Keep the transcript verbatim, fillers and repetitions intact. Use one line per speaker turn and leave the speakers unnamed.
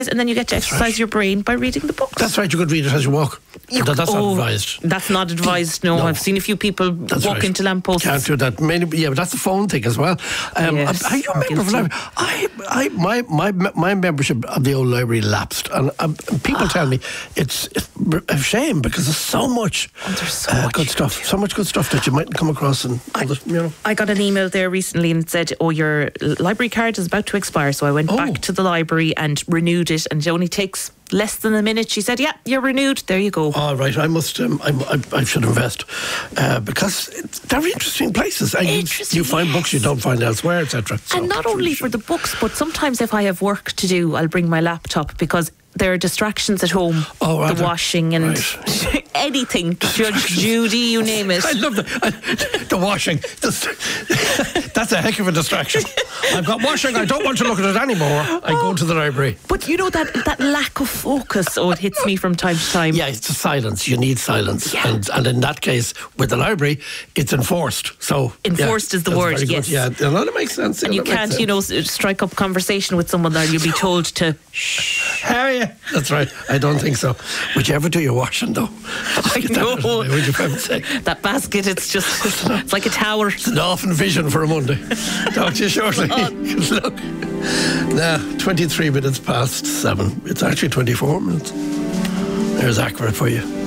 and then you get to
That's
exercise
right.
your brain by reading the books.
That's right, you could read it as you walk.
You
That- that's
oh,
not advised.
That's not advised, no.
No.
I've seen a few people
That's
walk
right.
into lampposts.
Can't do that. Many, yeah, but that's the phone thing as well. Um,
Yes,
are you a
I'm
member of the
guilty.
library? I, I, my, my, my membership of the old library lapsed, and um, people tell me it's, it's a shame because there's so much,
Oh, there's so
uh,
much
good
you
stuff,
can
so much good stuff that you might come across, and all the, you know.
I got an email there recently and it said, oh, your library card is about to expire. So I went
Oh.
back to the library and renewed it, and it only takes less than a minute. She said, yeah, you're renewed. There you go.
All right, I must. Um, I, I, I should invest uh, because it's, they're interesting places, and you,
Interesting,
you find books you
yes.
don't find elsewhere, et cetera. So
And not only for the books, but sometimes if I have work to do, I'll bring my laptop because there are distractions at home.
Oh, are
the
there?
washing and
Right.
anything. Judge Judy, you name it.
I love the, I, the washing. That's, that's a heck of a distraction. I've got washing. I don't want to look at it anymore. I go to the library.
But you know that that lack of focus, oh, it hits me from time to time.
Yeah, it's a silence. You need silence,
Yeah.
and and in that case, with the library, it's enforced. So
Enforced
yeah,
is the
that's
word,
very good.
yes.
Yeah, no, that makes sense.
And
Yeah,
you
that makes
can't,
sense.
you know, s- strike up conversation with someone there. You'll be told to.
How are you? That's right. I don't think so. Would you ever do your washing though?
I know.
Would you ever say?
That basket, it's just, it's like a tower.
It's an often vision for a Monday. Talk to you shortly. Good luck. Now, twenty-three minutes past seven. It's actually twenty-four minutes. There's accurate for you.